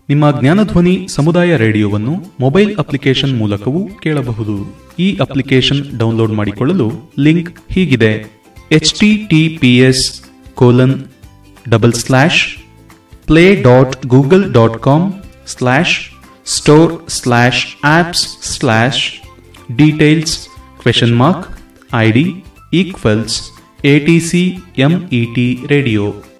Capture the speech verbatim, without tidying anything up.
ನಿಮ್ಮ ಜ್ಞಾನಧ್ವನಿ ಸಮುದಾಯ ರೇಡಿಯೋವನ್ನು mobile application ಮೂಲಕವೂ ಕೇಳಬಹುದು. ಈ ಅಪ್ಲಿಕೇಶನ್ ಡೌನ್ಲೋಡ್ ಮಾಡಿಕೊಳ್ಳಲು ಲಿಂಕ್ ಹೀಗಿದೆ: H T T P S colon double slash play dot Google dot com slash store slash apps slash details question mark I D equals A T C M E T radio.